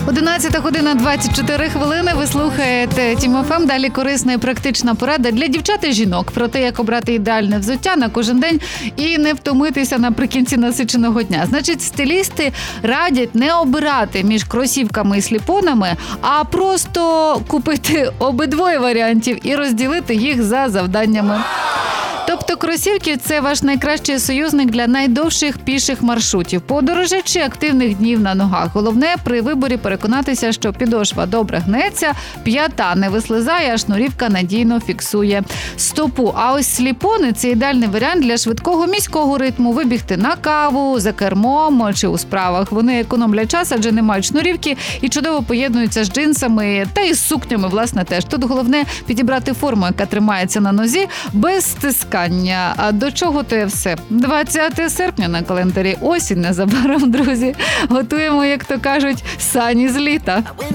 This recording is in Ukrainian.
11 година 24 хвилини. Ви слухаєте Тім ФМ. Далі корисна і практична порада для дівчат і жінок про те, як обрати ідеальне взуття на кожен день і не втомитися наприкінці насиченого дня. Значить, стилісти радять не обирати між кросівками і сліпонами, а просто купити обидвоє варіантів і розділити їх за завданнями. Тобто кросівки – це ваш найкращий союзник для найдовших піших маршрутів, подорожей чи активних днів на ногах. Головне при виборі переконатися, що підошва добре гнеться, п'ята не вислизає, а шнурівка надійно фіксує стопу. А ось сліпони – це ідеальний варіант для швидкого міського ритму. Вибігти на каву, за кермом чи у справах. Вони економлять час, адже не мають шнурівки і чудово поєднуються з джинсами та із сукнями, власне, теж. Тут головне підібрати форму, яка тримається на нозі, без стискання. А до чого то є все? 20 серпня на календарі, осінь незабаром, друзі. Готуємо, як то кажуть, сані з літа.